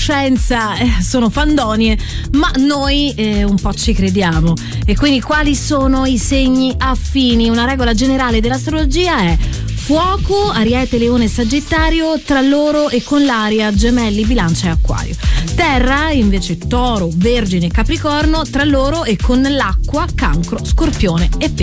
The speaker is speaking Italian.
scienza sono fandonie, ma noi un po' ci crediamo. E quindi quali sono i segni affini? Una regola generale dell'astrologia è Fuoco, Ariete, Leone e Sagittario, tra loro e con l'aria Gemelli, Bilancia e Acquario. Terra invece Toro, Vergine e Capricorno, tra loro e con l'acqua Cancro, Scorpione e Pesci.